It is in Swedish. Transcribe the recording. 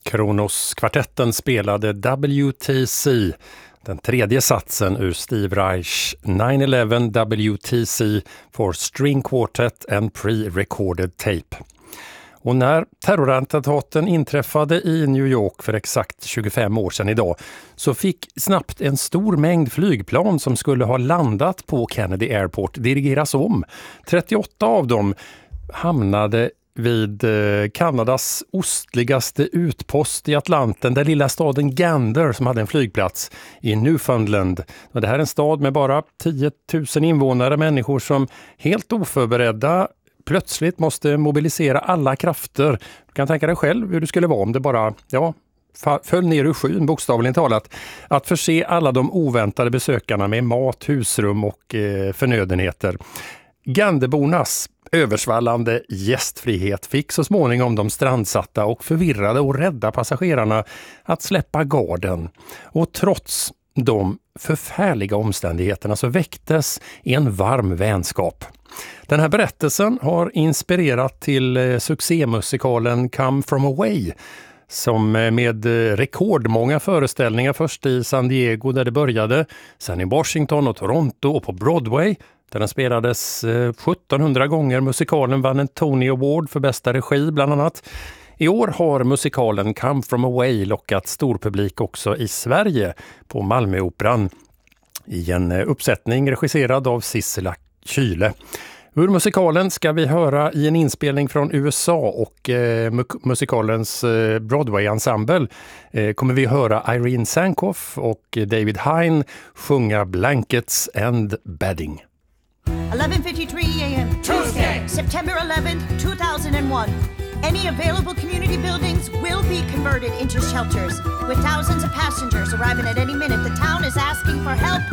Kronos-kvartetten spelade WTC, den tredje satsen ur Steve Reichs 9/11 WTC for String Quartet and Pre-Recorded Tape. Och när terrorattentaten inträffade i New York för exakt 25 år sedan idag så fick snabbt en stor mängd flygplan som skulle ha landat på Kennedy Airport dirigeras om. 38 av dem hamnade vid Kanadas ostligaste utpost i Atlanten, den lilla staden Gander som hade en flygplats i Newfoundland. Och det här är en stad med bara 10 000 invånare, människor som helt oförberedda plötsligt måste mobilisera alla krafter. Du kan tänka dig själv hur det skulle vara om det bara föll ner ur skyn, bokstavligen talat. Att förse alla de oväntade besökarna med mat, husrum och förnödenheter. Ganderbornas översvallande gästfrihet fick så småningom de strandsatta och förvirrade och rädda passagerarna att släppa garden. Och trots de förfärliga omständigheterna så väcktes en varm vänskap. Den här berättelsen har inspirerat till succémusikalen Come From Away som med rekordmånga föreställningar först i San Diego där det började, sen i Washington och Toronto och på Broadway där den spelades 1700 gånger. Musikalen vann en Tony Award för bästa regi bland annat. I år har musikalen Come From Away lockat storpublik också i Sverige på Malmöoperan i en uppsättning regisserad av Sissela Kyle. Ur musikalen ska vi höra i en inspelning från USA och musikalens Broadway-ensemble kommer vi höra Irene Sankoff och David Hine sjunga Blankets and Bedding. 11:53 a.m. Tuesday, September 11th, 2001. Any available community buildings will be converted into shelters. With thousands of passengers arriving at any minute, the town is asking for help